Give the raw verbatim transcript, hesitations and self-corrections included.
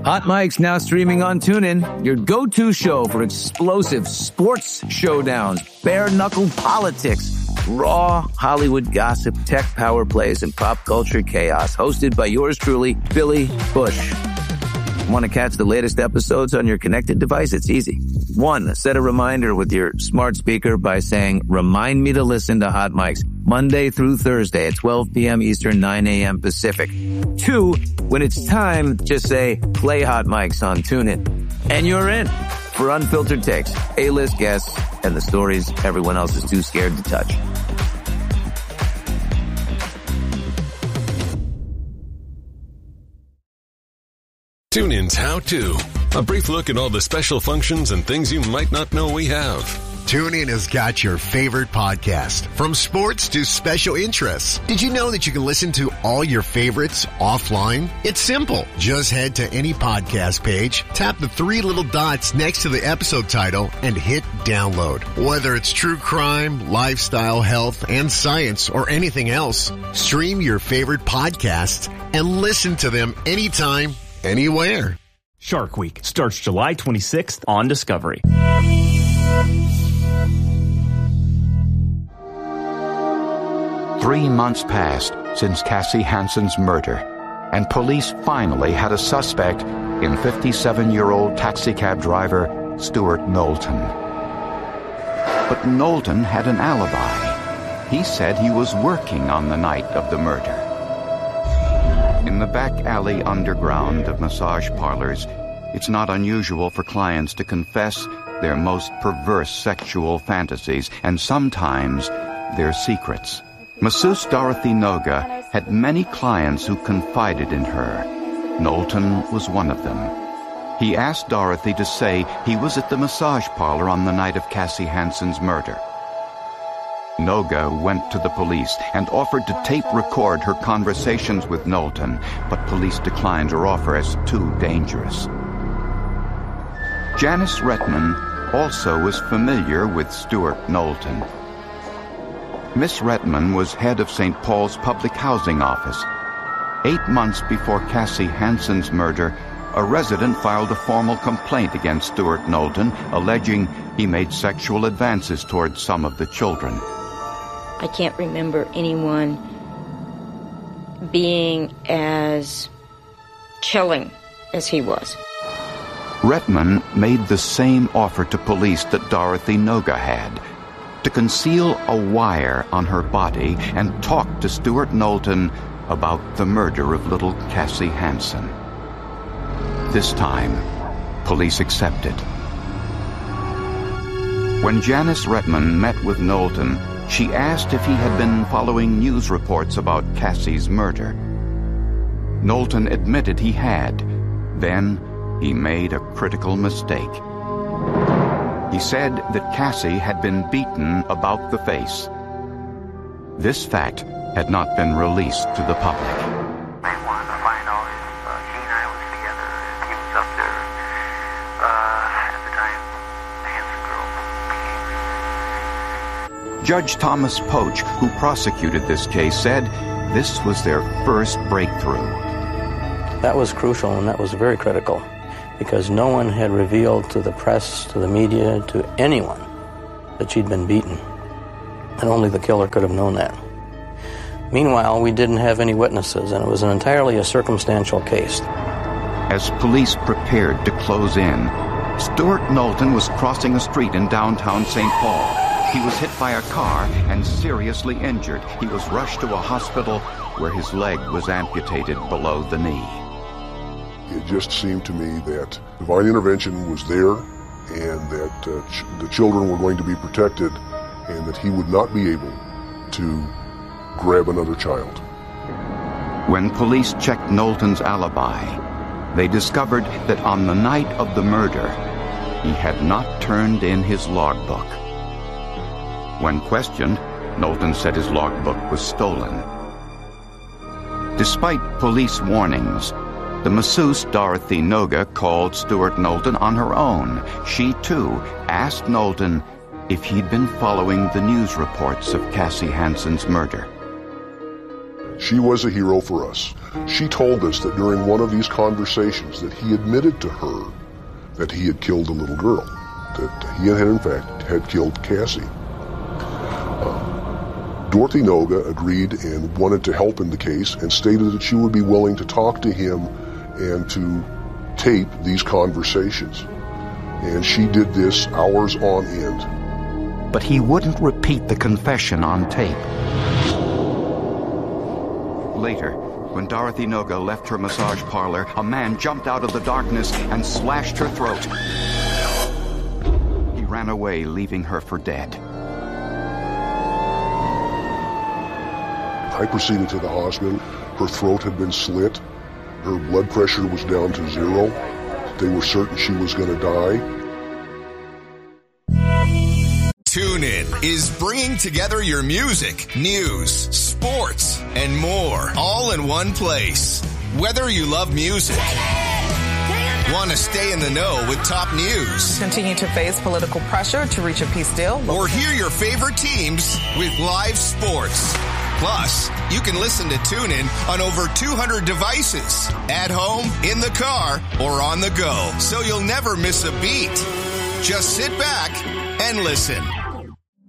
Hot Mike's now streaming on TuneIn, your go-to show for explosive sports showdowns, bare-knuckle politics, raw Hollywood gossip, tech power plays, and pop culture chaos. Hosted by yours truly, Billy Bush. Want to catch the latest episodes on your connected device? It's easy. One, set a reminder with your smart speaker by saying, remind me to listen to Hot Mike's Monday through Thursday at twelve p.m. Eastern, nine a.m. Pacific. Two, when it's time, just say, play Hot Mike's on TuneIn. And you're in for unfiltered takes, A-list guests, and the stories everyone else is too scared to touch. TuneIn's How To. A brief look at all the special functions and things you might not know we have. TuneIn has got your favorite podcast, from sports to special interests. Did you know that you can listen to all your favorites offline? It's simple. Just head to any podcast page, tap the three little dots next to the episode title, and hit download. Whether it's true crime, lifestyle, health, and science, or anything else, stream your favorite podcasts and listen to them anytime, anywhere. Shark Week starts July twenty-sixth on Discovery. Three months passed since Cassie Hansen's murder, and police finally had a suspect in fifty-seven-year-old taxicab driver Stuart Knowlton. But Knowlton had an alibi. He said he was working on the night of the murder. In the back alley underground of massage parlors, it's not unusual for clients to confess their most perverse sexual fantasies and sometimes their secrets. Masseuse Dorothy Noga had many clients who confided in her. Knowlton was one of them. He asked Dorothy to say he was at the massage parlor on the night of Cassie Hansen's murder. Noga went to the police and offered to tape record her conversations with Knowlton, but police declined her offer as too dangerous. Janice Rettman also was familiar with Stuart Knowlton. Miss Rettman was head of Saint Paul's Public Housing Office. Eight months before Cassie Hansen's murder, a resident filed a formal complaint against Stuart Knowlton, alleging he made sexual advances towards some of the children. I can't remember anyone being as chilling as he was. Rettman made the same offer to police that Dorothy Noga had, to conceal a wire on her body and talk to Stuart Knowlton about the murder of little Cassie Hansen. This time, police accepted. When Janice Rettman met with Knowlton, she asked if he had been following news reports about Cassie's murder. Knowlton admitted he had. Then he made a critical mistake. He said that Cassie had been beaten about the face. This fact had not been released to the public. I wanted to find out if uh, he and I was together, if he was up there. Uh, at the time, the Hansen girl came. Judge Thomas Poach, who prosecuted this case, said this was their first breakthrough. That was crucial, and that was very critical, because no one had revealed to the press, to the media, to anyone that she'd been beaten. And only the killer could have known that. Meanwhile, we didn't have any witnesses, and it was an entirely a circumstantial case. As police prepared to close in, Stuart Knowlton was crossing a street in downtown Saint Paul. He was hit by a car and seriously injured. He was rushed to a hospital where his leg was amputated below the knee. It just seemed to me that divine intervention was there, and that uh, ch- the children were going to be protected, and that he would not be able to grab another child. When police checked Knowlton's alibi, they discovered that on the night of the murder, he had not turned in his logbook. When questioned, Knowlton said his logbook was stolen. Despite police warnings, the masseuse Dorothy Noga called Stuart Knowlton on her own. She, too, asked Knowlton if he'd been following the news reports of Cassie Hansen's murder. She was a hero for us. She told us that during one of these conversations that he admitted to her that he had killed a little girl, that he had in fact had killed Cassie. Uh, Dorothy Noga agreed and wanted to help in the case and stated that she would be willing to talk to him and to tape these conversations. And she did this hours on end. But he wouldn't repeat the confession on tape. Later, when Dorothy Noga left her massage parlor, a man jumped out of the darkness and slashed her throat. He ran away, leaving her for dead. I proceeded to the hospital. Her throat had been slit. Her blood pressure was down to zero. They were certain she was going to die. TuneIn is bringing together your music, news, sports, and more, all in one place. Whether you love music, want to stay in the know with top news, continue to face political pressure to reach a peace deal, or hear your favorite teams with live sports. Plus, you can listen to TuneIn on over two hundred devices, at home, in the car, or on the go, so you'll never miss a beat. Just sit back and listen.